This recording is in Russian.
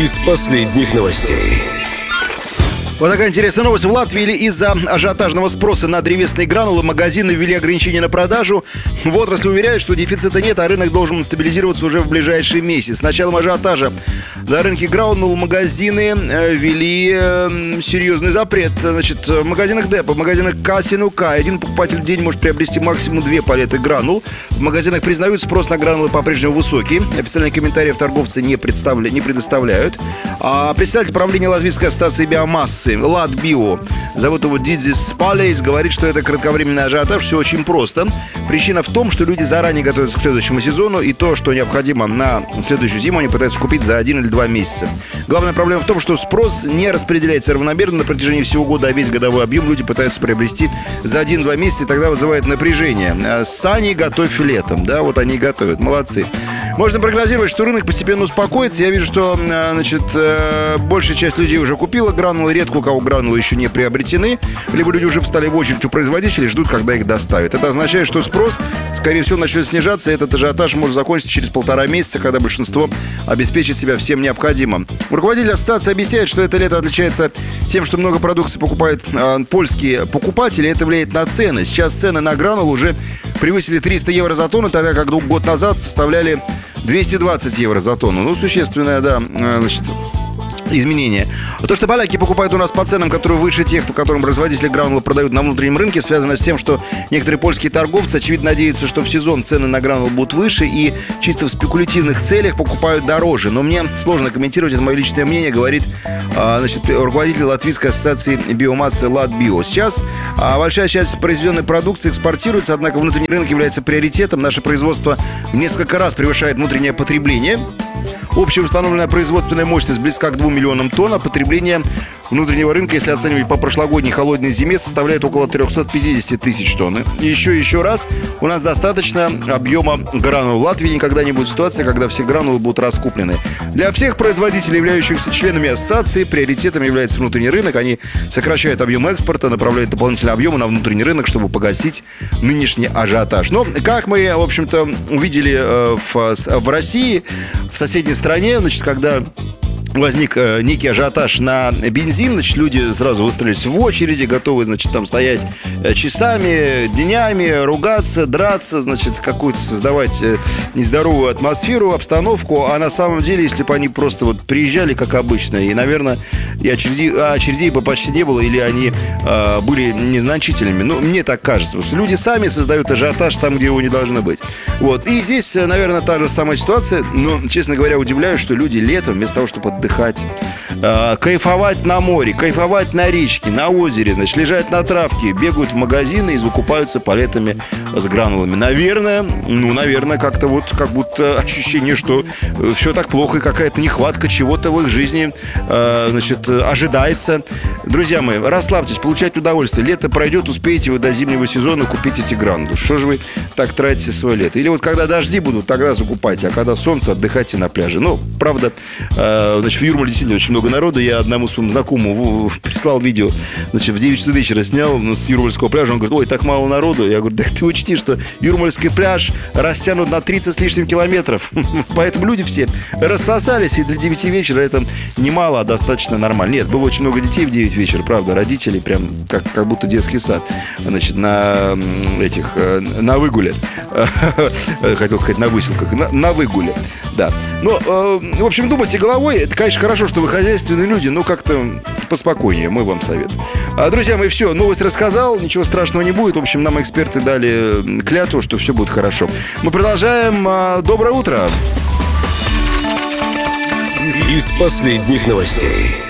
из последних новостей. Вот такая интересная новость. В Латвии из-за ажиотажного спроса на древесные гранулы магазины ввели ограничения на продажу. В отрасли уверяют, что дефицита нет, а рынок должен стабилизироваться уже в ближайший месяц. С началом ажиотажа на рынке гранул магазины ввели серьезный запрет. Значит, в магазинах Депо, в магазинах Касинука один покупатель в день может приобрести максимум 2 палеты гранул. В магазинах признают, спрос на гранулы по-прежнему высокий. Официальных комментариев торговцы не предоставляют. А председатель правления Латвийской ассоциации биомассы Латбио, зовут его Дидзис Палейс, говорит, что это кратковременный ажиотаж. Все очень просто. Причина в том, что люди заранее готовятся к следующему сезону, и то, что необходимо на следующую зиму, они пытаются купить за 1 или 2 месяца. Главная проблема в том, что спрос не распределяется равномерно на протяжении всего года, а весь годовой объем люди пытаются приобрести за 1-2 месяца, и тогда вызывает напряжение. Сани готовь летом, да, вот они готовят, молодцы. Можно прогнозировать, что рынок постепенно успокоится. Я вижу, что, значит, большая часть людей уже купила гранулы, редко у кого гранулы еще не приобретены, либо люди уже встали в очередь у производителей, ждут, когда их доставят. Это означает, что спрос, скорее всего, начнет снижаться, и этот ажиотаж может закончиться через 1,5 месяца, когда большинство обеспечит себя всем необходимым. Руководитель ассоциации объясняет, что это лето отличается тем, что много продукции покупают польские покупатели, это влияет на цены. Сейчас цены на гранул уже превысили 300 евро за тонну, тогда как год назад составляли 220 евро за тонну. Ну, существенное, да, значит, изменения. То, что поляки покупают у нас по ценам, которые выше тех, по которым производители гранулы продают на внутреннем рынке, связано с тем, что некоторые польские торговцы, очевидно, надеются, что в сезон цены на гранулы будут выше и чисто в спекулятивных целях покупают дороже. Но мне сложно комментировать, это мое личное мнение, говорит, значит, руководитель Латвийской ассоциации биомассы Латбио. Сейчас большая часть произведенной продукции экспортируется, однако внутренний рынок является приоритетом. Наше производство в несколько раз превышает внутреннее потребление. Общая установленная производственная мощность близка к 2 миллионам тонн, а потребление внутреннего рынка, если оценивать по прошлогодней холодной зиме, составляет около 350 тысяч тонн. И еще раз, у нас достаточно объема гранул. В Латвии никогда не будет ситуации, когда все гранулы будут раскуплены. Для всех производителей, являющихся членами ассоциации, приоритетом является внутренний рынок. Они сокращают объем экспорта, направляют дополнительные объемы на внутренний рынок, чтобы погасить нынешний ажиотаж. Но, как мы, в общем-то, увидели в России, в соседней стране, значит, когда возник некий ажиотаж на бензин, значит, люди сразу выстроились в очереди, готовы, значит, там стоять часами, днями, ругаться, драться, значит, какую-то создавать нездоровую атмосферу, обстановку, а на самом деле, если бы они просто вот приезжали, как обычно, и, наверное, и очередей бы почти не было, или они были незначительными, ну, мне так кажется, потому что люди сами создают ажиотаж там, где его не должно быть. Вот, и здесь, наверное, та же самая ситуация, но, честно говоря, удивляюсь, что люди летом, вместо того, чтобы отдыхать, кайфовать на море, кайфовать на речке, на озере, значит, лежать на травке, бегают в магазины и закупаются палетами с гранулами. Наверное, как-то вот, как будто ощущение, что все так плохо и какая-то нехватка чего-то в их жизни, значит, ожидается. Друзья мои, расслабьтесь, получайте удовольствие. Лето пройдет, успеете вы до зимнего сезона купить эти гранулы. Что же вы так тратите свое лето? Или вот когда дожди будут, тогда закупайте, а когда солнце, отдыхайте на пляже. Ну, правда, значит, в Юрмале действительно очень много народу. Я одному своему знакомому прислал видео, значит, в 9 часов вечера снял с Юрмальского пляжа. Он говорит: ой, так мало народу. Я говорю: так ты учти, что Юрмальский пляж растянут на 30 с лишним километров. Поэтому люди все рассосались, и для 9 вечера это немало, а достаточно нормально. Нет, было очень много детей в 9 вечера, правда, родителей прям как будто детский сад, значит, на выгуле. Хотел сказать, на выселках. На выгуле, да. Но, в общем, думайте головой. Это, конечно, хорошо, что вы хозяйственные люди, но как-то поспокойнее, мы вам советуем. Друзья мои, все, новость рассказал, ничего страшного не будет. В общем, нам эксперты дали клятву, что все будет хорошо. Мы продолжаем. Доброе утро. Из последних новостей.